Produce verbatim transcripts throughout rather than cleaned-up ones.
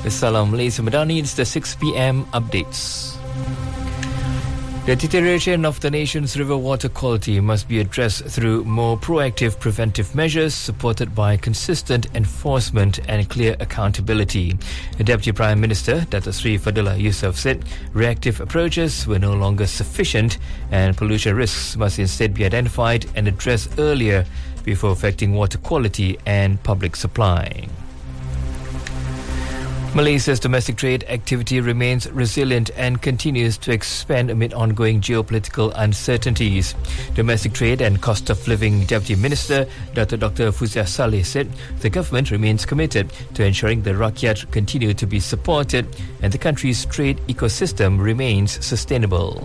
Salam Malaysia Madani, it's the six p.m. updates. The deterioration of the nation's river water quality must be addressed through more proactive preventive measures supported by consistent enforcement and clear accountability. The Deputy Prime Minister, Datuk Seri Fadillah Yusof, said reactive approaches were no longer sufficient and pollution risks must instead be identified and addressed earlier before affecting water quality and public supply. Malaysia's domestic trade activity remains resilient and continues to expand amid ongoing geopolitical uncertainties. Domestic Trade and Cost of Living Deputy Minister Doctor Doctor Fuzia Saleh said the government remains committed to ensuring the rakyat continue to be supported and the country's trade ecosystem remains sustainable.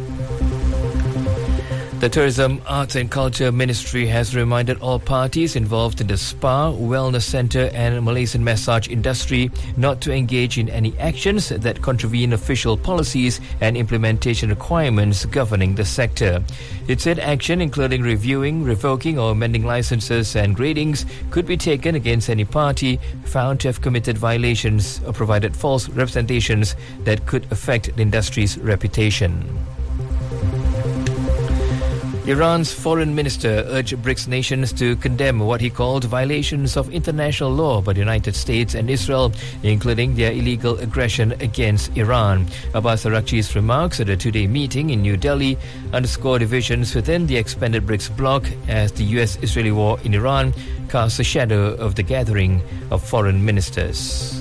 The Tourism, Arts and Culture Ministry has reminded all parties involved in the spa, wellness centre and Malaysian massage industry not to engage in any actions that contravene official policies and implementation requirements governing the sector. It said action including reviewing, revoking or amending licences and gradings could be taken against any party found to have committed violations or provided false representations that could affect the industry's reputation. Iran's foreign minister urged BRICS nations to condemn what he called violations of international law by the United States and Israel, including their illegal aggression against Iran. Abbas Araghchi's remarks at a two-day meeting in New Delhi underscore divisions within the expanded BRICS bloc as the U S-Israeli war in Iran casts a shadow of the gathering of foreign ministers.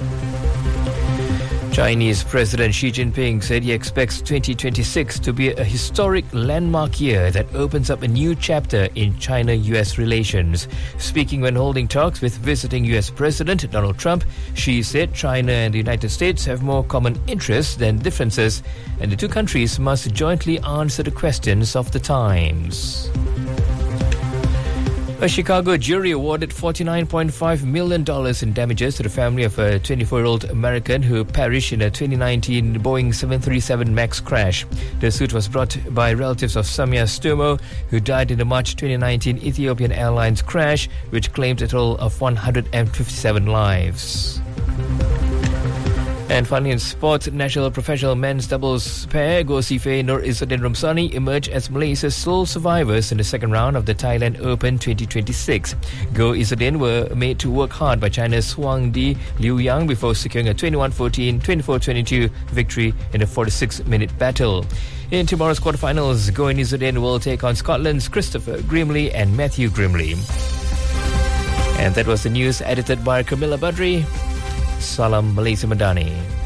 Chinese President Xi Jinping said he expects twenty twenty-six to be a historic landmark year that opens up a new chapter in China-U S relations. Speaking when holding talks with visiting U S President Donald Trump, Xi said China and the United States have more common interests than differences, and the two countries must jointly answer the questions of the times. A Chicago jury awarded forty-nine point five million dollars in damages to the family of a twenty-four-year-old American who perished in a twenty nineteen Boeing seven thirty-seven MAX crash. The suit was brought by relatives of Samia Stumo, who died in the March twenty nineteen Ethiopian Airlines crash, which claimed a total of one hundred fifty-seven lives. And finally in sports, national professional men's doubles pair Goh Sifei Nur Izzuddin Romsani emerged as Malaysia's sole survivors in the second round of the Thailand Open twenty twenty-six. Goh Izzuddin were made to work hard by China's Huang Di Liu Yang before securing a twenty-one fourteen, twenty-four twenty-two victory in a forty-six minute battle. In tomorrow's quarterfinals, Goh and Izzuddin will take on Scotland's Christopher Grimley and Matthew Grimley. And that was the news edited by Camilla Badri. Salam Malaysia Madani.